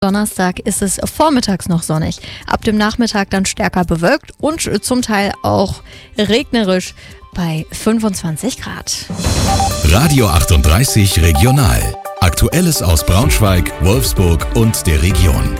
Donnerstag ist es vormittags noch sonnig, ab dem Nachmittag dann stärker bewölkt und zum Teil auch regnerisch bei 25 Grad. Radio 38 Regional. Aktuelles aus Braunschweig, Wolfsburg und der Region.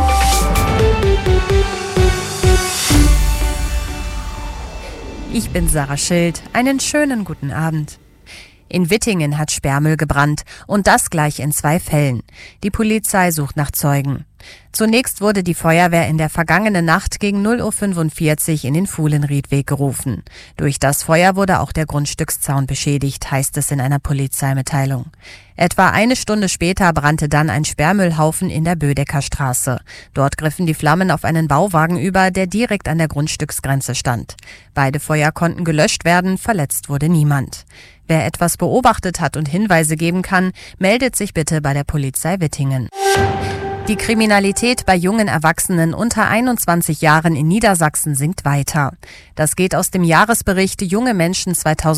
Ich bin Sarah Schild. Einen schönen guten Abend. In Wittingen hat Sperrmüll gebrannt und das gleich in 2 Fällen. Die Polizei sucht nach Zeugen. Zunächst wurde die Feuerwehr in der vergangenen Nacht gegen 0:45 Uhr in den Fuhlenriedweg gerufen. Durch das Feuer wurde auch der Grundstückszaun beschädigt, heißt es in einer Polizeimitteilung. Etwa eine Stunde später brannte dann ein Sperrmüllhaufen in der Bödecker Straße. Dort griffen die Flammen auf einen Bauwagen über, der direkt an der Grundstücksgrenze stand. Beide Feuer konnten gelöscht werden, verletzt wurde niemand. Wer etwas beobachtet hat und Hinweise geben kann, meldet sich bitte bei der Polizei Wittingen. Die Kriminalität bei jungen Erwachsenen unter 21 Jahren in Niedersachsen sinkt weiter. Das geht aus dem Jahresbericht Junge Menschen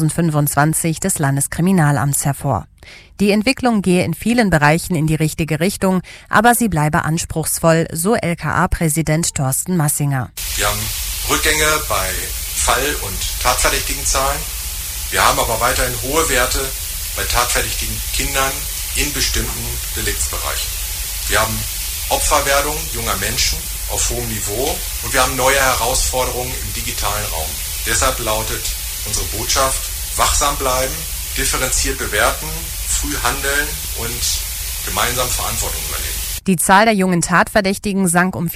2025 des Landeskriminalamts hervor. Die Entwicklung gehe in vielen Bereichen in die richtige Richtung, aber sie bleibe anspruchsvoll, so LKA-Präsident Thorsten Massinger. Wir haben Rückgänge bei Fall- und tatverdächtigen Zahlen. Wir haben aber weiterhin hohe Werte bei tatverdächtigen Kindern in bestimmten Deliktsbereichen. Wir haben Opferwerdung junger Menschen auf hohem Niveau und wir haben neue Herausforderungen im digitalen Raum. Deshalb lautet unsere Botschaft: wachsam bleiben, differenziert bewerten, früh handeln und gemeinsam Verantwortung übernehmen. Die Zahl der jungen Tatverdächtigen sank um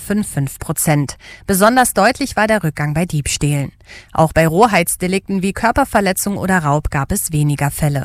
4,55%. Besonders deutlich war der Rückgang bei Diebstählen. Auch bei Rohheitsdelikten wie Körperverletzung oder Raub gab es weniger Fälle.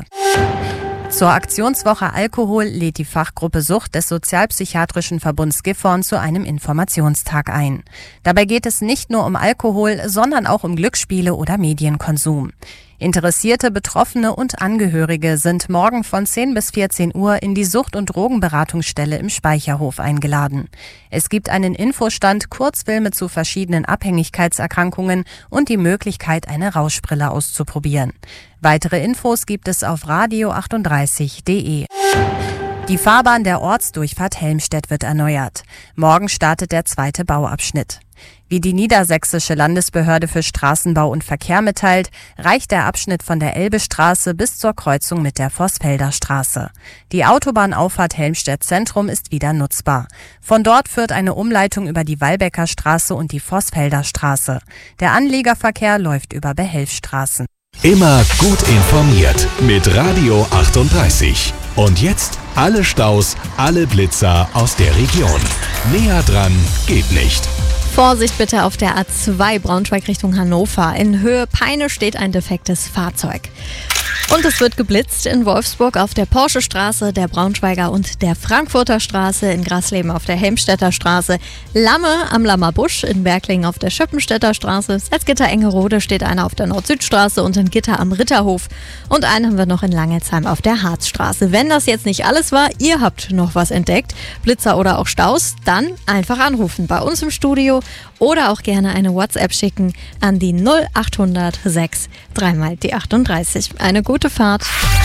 Zur Aktionswoche Alkohol lädt die Fachgruppe Sucht des Sozialpsychiatrischen Verbunds Gifhorn zu einem Informationstag ein. Dabei geht es nicht nur um Alkohol, sondern auch um Glücksspiele oder Medienkonsum. Interessierte Betroffene und Angehörige sind morgen von 10 bis 14 Uhr in die Sucht- und Drogenberatungsstelle im Speicherhof eingeladen. Es gibt einen Infostand, Kurzfilme zu verschiedenen Abhängigkeitserkrankungen und die Möglichkeit, eine Rauschbrille auszuprobieren. Weitere Infos gibt es auf radio38.de. Die Fahrbahn der Ortsdurchfahrt Helmstedt wird erneuert. Morgen startet der 2. Bauabschnitt. Wie die Niedersächsische Landesbehörde für Straßenbau und Verkehr mitteilt, reicht der Abschnitt von der Elbestraße bis zur Kreuzung mit der Vorsfelder Straße. Die Autobahnauffahrt Helmstedt Zentrum ist wieder nutzbar. Von dort führt eine Umleitung über die Wallbecker Straße und die Vorsfelder Straße. Der Anliegerverkehr läuft über Behelfstraßen. Immer gut informiert mit Radio 38. Und jetzt alle Staus, alle Blitzer aus der Region. Näher dran geht nicht. Vorsicht bitte auf der A2 Braunschweig Richtung Hannover. In Höhe Peine steht ein defektes Fahrzeug. Und es wird geblitzt in Wolfsburg auf der Porsche-Straße, der Braunschweiger und der Frankfurter Straße, in Grasleben auf der Helmstedter Straße, Lamme am Lammerbusch, in Berglingen auf der Schöppenstädter Straße, Salzgitter-Engerode steht einer auf der Nord-Süd-Straße und in Gitter am Ritterhof und einen haben wir noch in Langelsheim auf der Harzstraße. Wenn das jetzt nicht alles war, ihr habt noch was entdeckt, Blitzer oder auch Staus, dann einfach anrufen bei uns im Studio oder auch gerne eine WhatsApp schicken an die 0800 6 3 die 38. Eine gute Fahrt.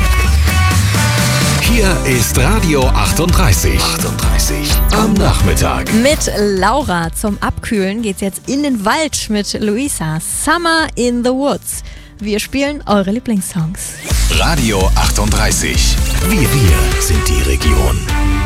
Hier ist Radio 38. Am Nachmittag. Mit Laura zum Abkühlen geht's jetzt in den Wald mit Luisa. Summer in the Woods. Wir spielen eure Lieblingssongs. Radio 38. Wir sind die Region.